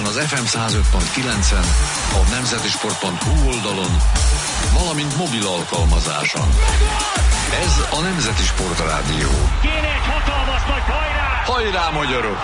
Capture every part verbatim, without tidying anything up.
az ef em száz öt pont kilencen, a nemzetisport pont hu oldalon, valamint mobil alkalmazáson. Ez a Nemzeti Sport Rádió. Kéne egy hatalmas nagy hajrá! Hajrá, magyarok!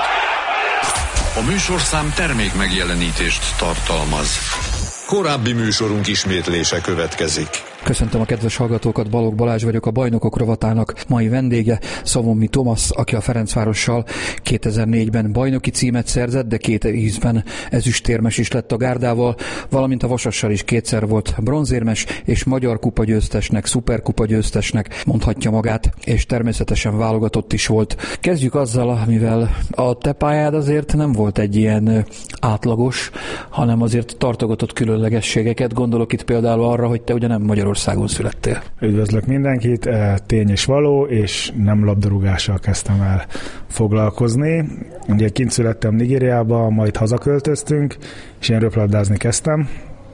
A műsorszám termék megjelenítést tartalmaz. Korábbi műsorunk ismétlése következik. Köszöntöm a kedves hallgatókat, Balogh Balázs vagyok, a Bajnokok rovatának mai vendége, Szavonmi Tomasz, aki a Ferencvárossal kétezer-négyben bajnoki címet szerzett, de két ízben ezüstérmes is lett a Gárdával, valamint a Vasassal is kétszer volt bronzérmes, és magyar kupagyőztesnek, szuperkupa győztesnek mondhatja magát, és természetesen válogatott is volt. Kezdjük azzal, amivel a te pályád azért nem volt egy ilyen átlagos, hanem azért tartogatott különlegességeket. Gondolok itt például arra, hogy te ugye nem Magyarországon születtél. Üdvözlök mindenkit, tény és való, és nem labdarúgással kezdtem el foglalkozni. Ugye kint születtem Nigériába, majd hazaköltöztünk, és én röplabdázni kezdtem,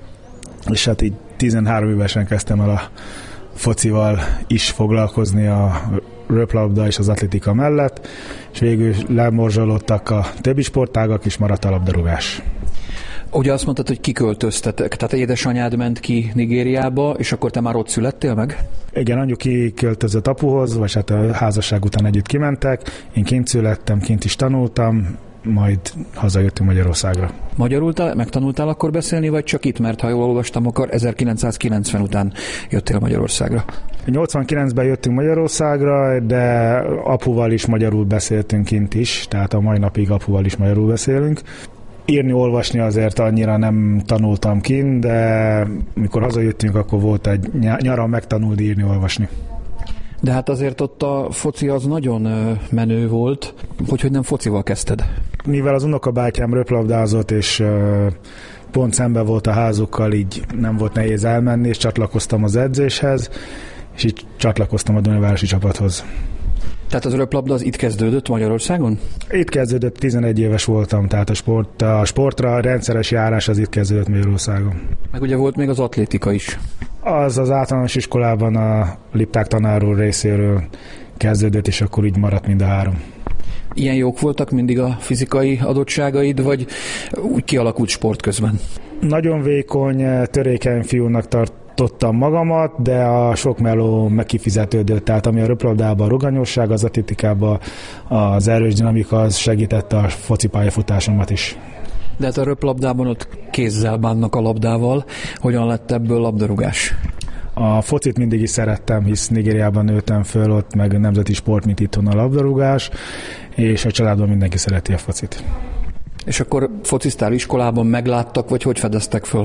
és hát így tizenhárom évesen kezdtem el a focival is foglalkozni, a röplabda és az atlétika mellett, és végül lemorzsolódtak a többi sportágak, és maradt a labdarúgás. Ugye azt mondtad, hogy kiköltöztetek, tehát édesanyád ment ki Nigériába, és akkor te már ott születtél meg? Igen, anyu kiköltözött apuhoz, vagy hát a házasság után együtt kimentek, én kint születtem, kint is tanultam, majd hazajöttünk Magyarországra. Magyarul te megtanultál akkor beszélni, vagy csak itt, mert ha jól olvastam, akkor ezerkilencszázkilencven után jöttél Magyarországra? nyolcvankilencben jöttünk Magyarországra, de apuval is magyarul beszéltünk kint is, tehát a mai napig apuval is magyarul beszélünk. Írni, olvasni azért annyira nem tanultam kint, de mikor hazajöttünk, akkor volt egy nyaran megtanulni írni, olvasni. De hát azért ott a foci az nagyon menő volt, hogy, hogy nem focival kezdted. Mivel az unokabátyám röplabdázott, és pont szembe volt a házukkal, így nem volt nehéz elmenni, és csatlakoztam az edzéshez, és így csatlakoztam a Dunavárosi csapathoz. Tehát az röplabda az itt kezdődött Magyarországon? Itt kezdődött, tizenegy éves voltam, tehát a, sport, a sportra rendszeres járás az itt kezdődött Magyarországon. Meg ugye volt még az atlétika is. Az az általános iskolában a Lipták tanár úr részéről kezdődött, és akkor így maradt mind a három. Ilyen jók voltak mindig a fizikai adottságaid, vagy úgy kialakult sport közben? Nagyon vékony, törékeny fiúnak tart Tottam magamat, de a sok meló megkifizetődött, tehát ami a röplabdában a ruganyosság, az atlétikában az erős dinamika, az segítette a foci pályafutásomat is. De hát a röplabdában ott kézzel bánnak a labdával, hogyan lett ebből labdarúgás? A focit mindig is szerettem, hisz Nigériában nőttem föl, ott meg nemzeti sport, mint itthon a labdarúgás, és a családban mindenki szereti a focit. És akkor fociztál iskolában, megláttak, vagy hogy fedeztek föl?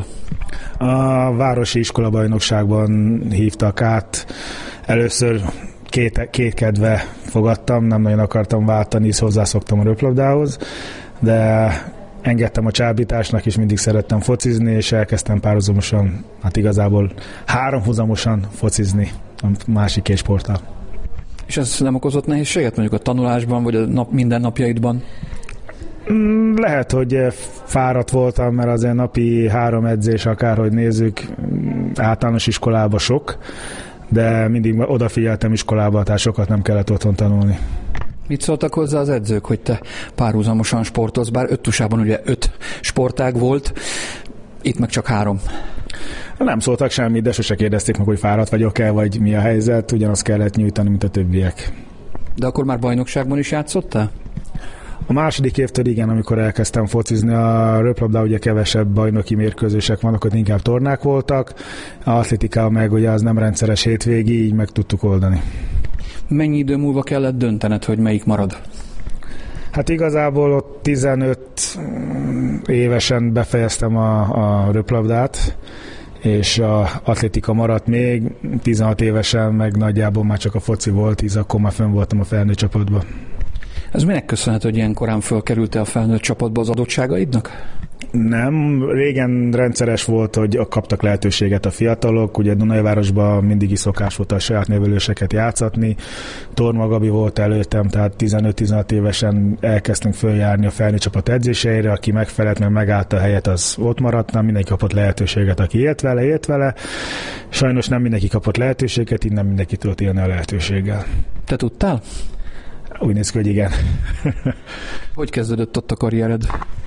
A városi iskolabajnokságban hívtak át. Először két, két kedve fogadtam, nem nagyon akartam váltani, hisz hozzászoktam a röplabdához, de engedtem a csábításnak, és mindig szerettem focizni, és elkezdtem párhuzamosan, hát igazából háromhuzamosan focizni a másik két sporttal. És ez nem okozott nehézséget mondjuk a tanulásban, vagy a nap, minden napjaidban? Lehet, hogy fáradt voltam, mert azért napi három edzés, akárhogy nézzük, általános iskolában sok, de mindig odafigyeltem iskolába, tehát sokat nem kellett otthon tanulni. Mit szóltak hozzá az edzők, hogy te párhuzamosan sportolsz, bár öttusában ugye öt sportág volt, itt meg csak három? Nem szóltak semmit, de sose kérdezték meg, hogy fáradt vagyok-e, vagy mi a helyzet, ugyanazt kellett nyújtani, mint a többiek. De akkor már bajnokságban is játszottál? A második évtől igen, amikor elkezdtem focizni, a röplabda ugye kevesebb bajnoki mérkőzések vannak, ott inkább tornák voltak, a atlétika meg ugye az nem rendszeres hétvégi, így meg tudtuk oldani. Mennyi idő múlva kellett döntened, hogy melyik marad? Hát igazából ott tizenöt évesen befejeztem a, a röplabdát, és az atlétika maradt még, tizenhat évesen meg nagyjából már csak a foci volt, hisz akkor már fönn voltam a felnőtt csapatban. Ez minek köszönhető, hogy ilyen korán fölkerültél a felnőtt csapatba az adottságaidnak? Nem, régen rendszeres volt, hogy kaptak lehetőséget a fiatalok, ugye Dunajvárosban mindig is szokás volt a saját névelőseket játszatni, Torma Gabi volt előttem, tehát tizenöt-tizenhat évesen elkezdtünk följárni a felnőtt csapat edzéseire, aki megfelelt, mert megállt a helyet, az ott maradt, nem mindenki kapott lehetőséget, aki élt vele, élt vele, sajnos nem mindenki kapott lehetőséget, így nem mindenki tudott élni a lehetőséggel. Te tudtál? Úgy néz ki, hogy igen. Hogy kezdődött ott a karriered?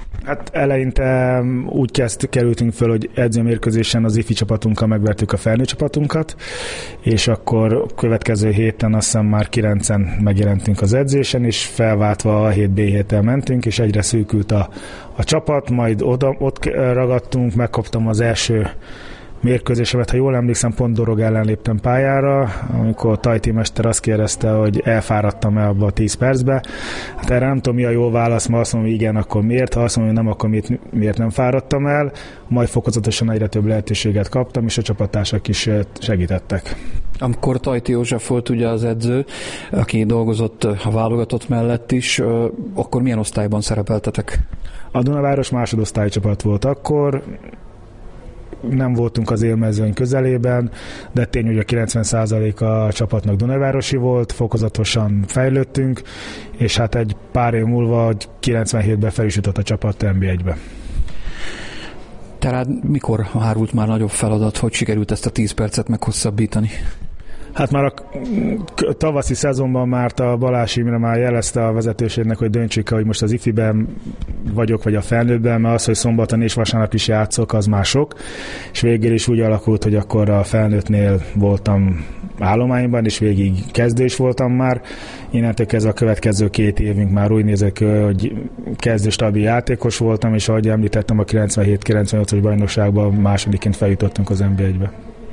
Hát eleinte úgy kezdtük, kerültünk föl, hogy edzőmérkőzésen az ifi csapatunkkal megvertük a felnőtt csapatunkat, és akkor következő héten azt hiszem már kilencen megjelentünk az edzésen, és felváltva a hét bé héttel mentünk, és egyre szűkült a, a csapat, majd oda, ott ragadtunk, megkaptam az első mérkőzésemet, ha jól emlékszem, pont Dorog ellen léptem pályára, amikor Tajti mester azt kérdezte, hogy elfáradtam-e abba a tíz percbe. Hát erre nem tudom, mi a jó válasz, ma azt mondom, hogy igen, akkor miért, ha azt mondom, hogy nem, akkor miért, miért nem fáradtam el, majd fokozatosan egyre több lehetőséget kaptam, és a csapattársak is segítettek. Amikor Tajti József volt ugye az edző, aki dolgozott a válogatott mellett is, akkor milyen osztályban szerepeltetek? A Dunaváros másodosztályi csapat volt akkor, nem voltunk az élmezőny közelében, de tény, hogy a kilencven százalék a csapatnak Dunavárosi volt, fokozatosan fejlődtünk, és hát egy pár év múlva kilencvenhétben fel is jutott a csapat en bé egybe. Tehát mikor hárult már nagyobb feladat, hogy sikerült ezt a tíz percet meghosszabbítani? Hát már a tavaszi szezonban már a Balázs Imre már jelezte a vezetőségnek, hogy döntsük, hogy most az ifiben vagyok, vagy a felnőttben, mert az, hogy szombaton és vasárnap is játszok, az már sok, és végül is úgy alakult, hogy akkor a felnőttnél voltam állományban, és végig kezdős voltam már. Innentől kezdve a következő két évünk már úgy nézett ki, hogy kezdő stabil játékos voltam, és ahogy említettem, a kilencvenhét kilencvennyolcas bajnokságban másodiként feljutottunk az en bé egybe.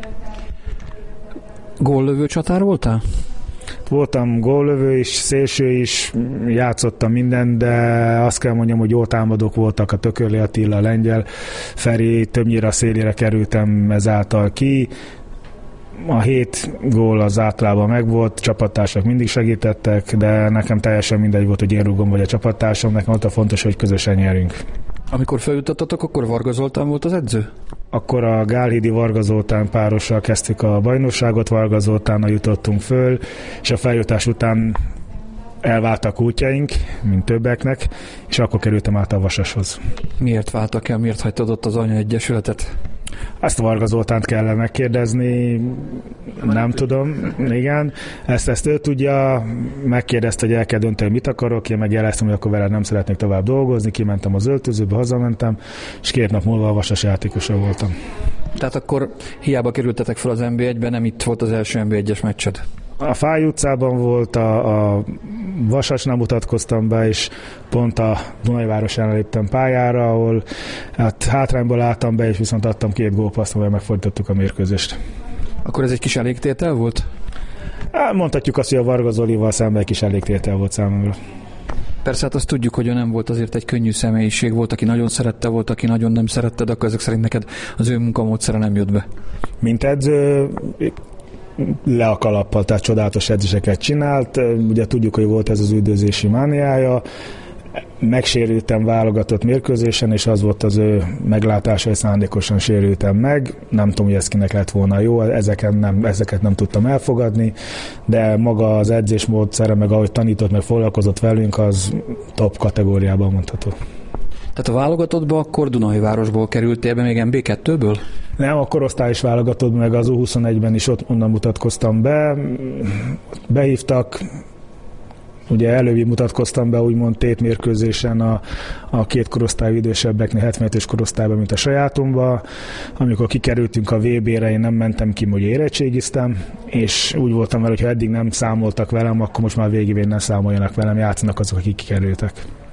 Góllövő csatár voltál? Voltam góllövő is, szélső is, játszottam minden, de azt kell mondjam, hogy jó támadók voltak, a Tökörli Attila, a Lengyel Feri, többnyire a szélére kerültem ezáltal ki. A hét gól az általában megvolt, csapattársak mindig segítettek, de nekem teljesen mindegy volt, hogy én rúgom vagy a csapattársam, nekem ott a fontos, hogy közösen nyerünk. Amikor feljutottatok, akkor Varga Zoltán volt az edző? Akkor a Gálhídi Varga Zoltán párossal kezdtük a bajnokságot, Varga Zoltánnal jutottunk föl, és a feljutás után elváltak útjaink, mint többeknek, és akkor kerültem át a Vasashoz. Miért váltak el, miért hagytad ott az anyaegyesületet? Ezt Varga Zoltánt kellene megkérdezni, nem tudom, igen. Ezt, ezt ő tudja, megkérdezte, hogy el kell dönteni, mit akarok, én meg jeleztem, hogy akkor veled nem szeretnék tovább dolgozni, kimentem az öltözőbe, hazamentem, és két nap múlva a Vasas játékosa voltam. Tehát akkor hiába kerültetek fel az en bé egybe, nem itt volt az első en bé egyes meccsed? A Fáj utcában volt, a, a Vasasnál mutatkoztam be, és pont a Dunajvárosán léptem pályára, ahol hát hátrányból álltam be, és viszont adtam két gólpasszt, amivel megfordítottuk a mérkőzést. Akkor ez egy kis elégtétel volt? Mondhatjuk azt, hogy a Varga Zolival szemben egy kis elégtétel volt számomra. Persze, hát azt tudjuk, hogy ő nem volt azért egy könnyű személyiség, volt, aki nagyon szerette, volt, aki nagyon nem szerette, de akkor ezek szerint neked az ő munkamódszere nem jött be. Mint edző, le a kalappal, tehát csodálatos edzéseket csinált. Ugye tudjuk, hogy volt ez az üldözési mániája. Megsérültem válogatott mérkőzésen, és az volt az ő meglátása, hogy szándékosan sérültem meg. Nem tudom, hogy ez kinek lett volna jó, ezeket nem, ezeket nem tudtam elfogadni, de maga az edzésmódszere, meg ahogy tanított, meg foglalkozott velünk, az top kategóriában mondható. Tehát a válogatottba akkor Dunajvárosból kerültél be, még en bé kettőből? Nem, a korosztályos válogatott, meg az u huszonegyben is ott onnan mutatkoztam be. Behívtak, ugye előbb mutatkoztam be, úgymond tétmérkőzésen a, a két korosztályú idősebbeknél, hetvenötös korosztályban, mint a sajátomba. Amikor kikerültünk a vé bére, én nem mentem ki, hogy érettségiztem, és úgy voltam vele, hogy ha eddig nem számoltak velem, akkor most már végigén ne számoljanak velem, játszanak azok, akik kikerültek.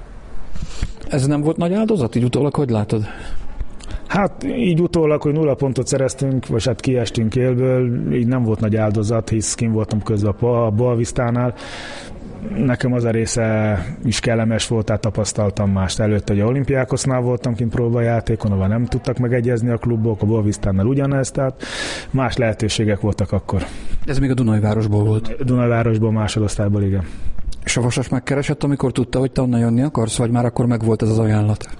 Ez nem volt nagy áldozat? Így utólag hogy látod? Hát így utólag, hogy nulla pontot szereztünk, vagy hát kiestünk élből, így nem volt nagy áldozat, hisz kint voltam közben a Boavisztánál. Nekem az a része is kellemes volt, tehát tapasztaltam mást előtt, hogy a Olimpiákosznál voltam kint próbajátékon, ahol nem tudtak megegyezni a klubok, a Boavisztánnál ugyanez, tehát más lehetőségek voltak akkor. Ez még a Dunajvárosból volt? A Dunajvárosból, másodosztályból, igen. És a Vasas megkeresett, amikor tudta, hogy te onnan jönni akarsz, vagy már akkor megvolt ez az ajánlat?